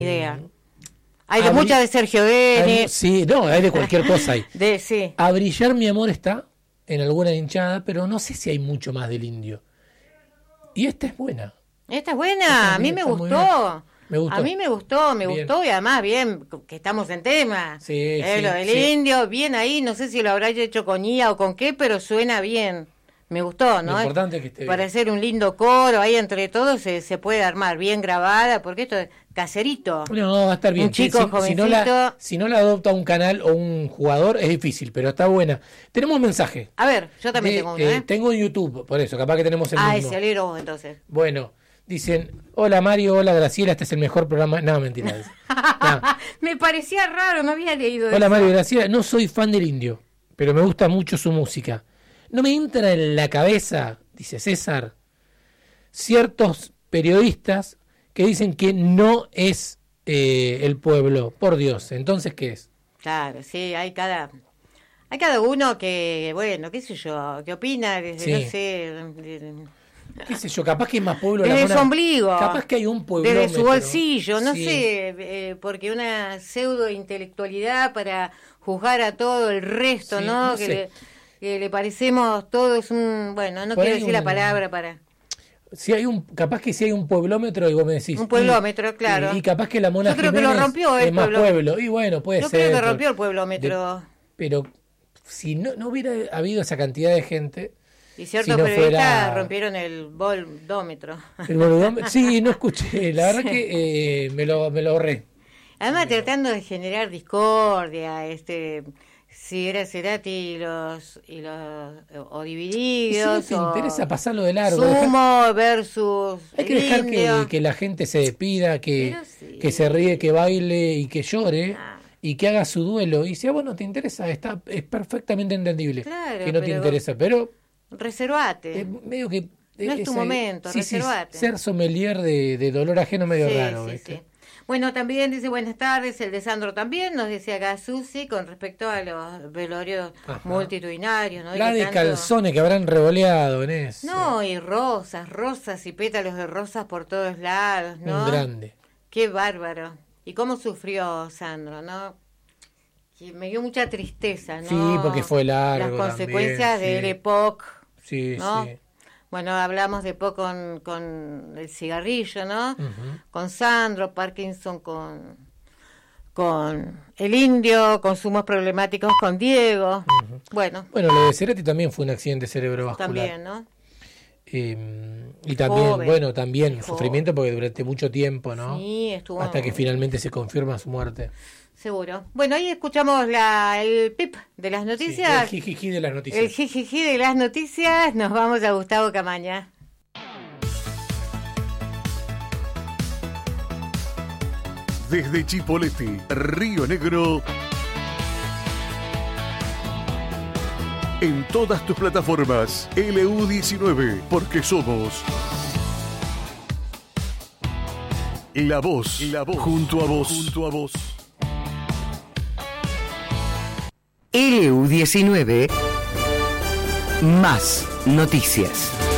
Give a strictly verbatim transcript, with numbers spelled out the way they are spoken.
idea. Hay de Abri- muchas de Sergio Denis. Sí, no, hay de cualquier cosa ahí. De, sí. A brillar mi amor está en alguna hinchada, pero no sé si hay mucho más del Indio. Y esta es buena. Esta es buena, Esta a mí está me muy gustó. Me gustó. A mí me gustó, me Bien. gustó y además bien que estamos en tema. Sí, Eh, sí, lo del sí. Indio, bien ahí, no sé si lo habrá hecho con I A o con qué, pero suena bien. Me gustó, ¿no? Lo importante es que esté Para bien. hacer un lindo coro, ahí entre todos se, se puede armar bien grabada, porque esto es caserito. No, no, va a estar bien. Un chico si, si, si no la, jovencito. si no la adopta un canal o un jugador, es difícil, pero está buena. Tenemos un mensaje. A ver, yo también de, tengo uno, eh, ¿eh? Tengo en YouTube, por eso, capaz que tenemos el Ah, mismo. ese libro vos entonces. Bueno, dicen, hola Mario, hola Graciela, este es el mejor programa. No, mentira. No. Me parecía raro, no había leído Hola eso. Mario, Graciela, no soy fan del Indio, pero me gusta mucho su música. No me entra en la cabeza, dice César, ciertos periodistas que dicen que no es eh, el pueblo. Por Dios, entonces, ¿qué es? Claro, sí, hay cada hay cada uno que, bueno, qué sé yo, que opina desde, Sí. no sé, de- ¿Qué sé yo? Capaz que es más pueblo. la desde su mona- ombligo, Capaz que hay un pueblo. desde su bolsillo, no Sí. sé, eh, porque una pseudo intelectualidad para juzgar a todo el resto, Sí, ¿no? no que, sé. le, que le parecemos todos un, bueno, no Por quiero ahí decir la un- palabra para Si hay un, capaz que si hay un pueblómetro y vos me decís. un pueblómetro, y, claro. Y, y capaz que la Mona Yo creo que Jiménez lo rompió el es más pueblo- pueblo. Y bueno, puede Yo ser. creo que por- rompió el pueblómetro. de- pero si no, no hubiera habido esa cantidad de gente. Y ciertos si no periodistas fuera- rompieron el boldómetro. El boludómetro- sí, no escuché. La verdad que eh, me, lo, me lo ahorré. Además tratando de generar discordia, este, si era Cerati y los, y los o Y si divididos, no te o interesa pasarlo de largo. dejar- Sumo versus hay que el dejar que, Indio. que la gente se despida, que, Pero sí. que se ríe, que baile y que llore. Ah. Y que haga su duelo. Y si a vos no te interesa, está, es perfectamente entendible Claro, que no te pero- interesa. Pero Reservate. eh, medio que... No es tu momento, sí, sí, reservate. ser sommelier de, de dolor ajeno medio Sí, raro. sí, ¿viste? sí. Bueno, también dice buenas tardes, el de Sandro también, nos decía acá Susi, con respecto a los velorios Ajá. multitudinarios, ¿no? Y La que de tanto- calzones que habrán revoleado en eso. No, y rosas, rosas y pétalos de rosas por todos lados, ¿no? Un grande. Qué bárbaro. Y cómo sufrió Sandro, ¿no? Que me dio mucha tristeza, ¿no? Sí, porque fue largo Las consecuencias también, del sí. E P O C, Sí, ¿no? sí. Bueno, hablamos de E P O C con, con el cigarrillo, ¿no? Ujú. Con Sandro, Parkinson con, con el Indio, consumos problemáticos con Diego. Ujú. Bueno, Bueno, lo de Cerati también fue un accidente cerebrovascular. también, ¿no? Eh, y también, Joven. bueno, también Joven. sufrimiento porque durante mucho tiempo, ¿no? Sí, estuvo... Hasta que finalmente se confirma su muerte. Seguro. Bueno, ahí escuchamos la, el pip de las Sí, noticias. el jijiji de las noticias. El jijiji de las noticias. Nos vamos a Gustavo Camaña. Desde Chipoleti, Río Negro. En todas tus plataformas, L U diecinueve, porque somos La Voz, La Voz, junto a vos, junto a vos. L U diecinueve, más noticias.